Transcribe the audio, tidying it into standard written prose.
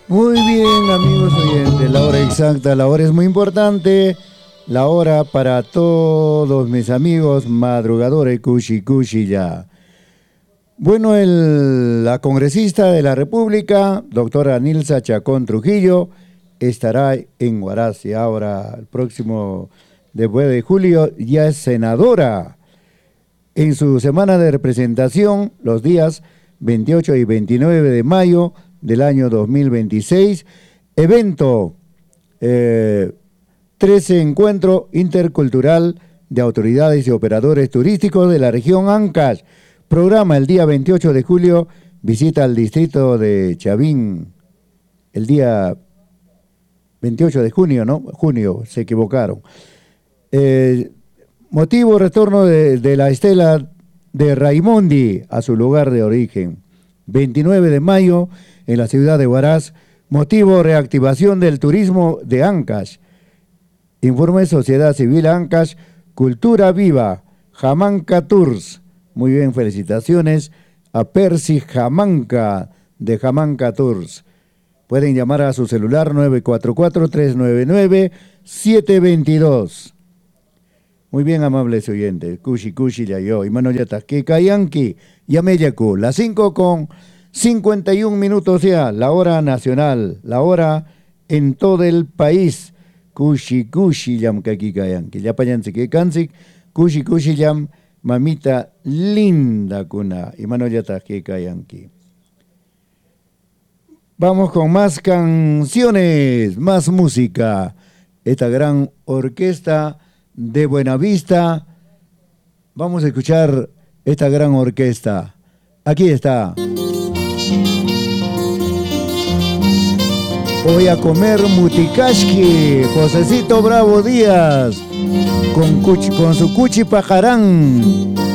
Muy bien, amigos oyentes, la hora exacta, la hora es muy importante, la hora para todos mis amigos madrugadores, cushi cushi ya. Bueno, la congresista de la República, doctora Nilsa Chacón Trujillo, estará en Huaraz y ahora el próximo, después de julio, ya es senadora. En su semana de representación, los días 28 y 29 de mayo del año 2026, evento 13 Encuentro Intercultural de Autoridades y Operadores Turísticos de la región Ancash. Programa el día 28 de julio, visita al distrito de Chavín, el día 28 de junio, ¿no? Junio, se equivocaron. Motivo, retorno de la estela de Raimondi a su lugar de origen. 29 de mayo, en la ciudad de Huaraz, motivo, reactivación del turismo de Ancash. Informe Sociedad Civil Ancash, Cultura Viva, Jamanca Tours. Muy bien, felicitaciones a Percy Jamanca de Jamanca Tours. Pueden llamar a su celular 944-399-722. Muy bien, amables oyentes. Cushi Cushi ya yo. Y mano ya que Kayanki, Yameyaku. Las 5:51 ya. La hora nacional. La hora en todo el país. Cushi Cushi yam kaki Kayanki. Ya payansi que cansik. Cushi Cushi yam. Mamita linda kuna. Y mano ya que Kayanki. Vamos con más canciones, más música. Esta gran orquesta de Buenavista. Vamos a escuchar esta gran orquesta. Aquí está. Voy a comer muticashki, Josecito Bravo Díaz, con su cuchi pajarán.